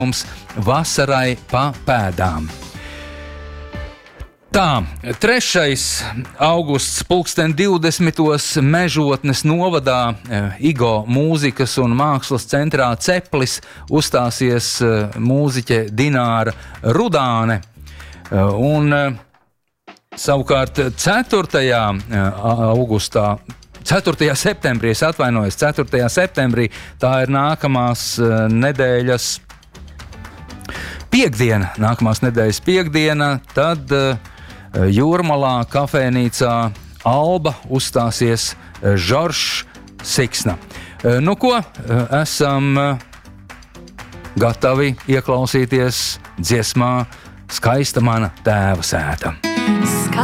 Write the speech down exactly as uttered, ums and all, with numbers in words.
Mums vasarai pa pēdām. Tā, trešais augusts pulksten divdesmitos Mežotnes novadā Igo mūzikas un mākslas centrā Ceplis uzstāsies mūziķe Dināra Rudāne. Un savukārt ceturtajā augustā ceturtajā septembrī, es atvainojos, ceturtajā septembrī, tā ir nākamās nedēļas piekdiena, nākamās nedēļas piekdiena, tad uh, Jūrmalā kafejnīcā Alba uzstāsies uh, Žoržs Siksna. Uh, nu ko, uh, esam uh, gatavi ieklausīties dziesmā Skaista mana tēva sēta.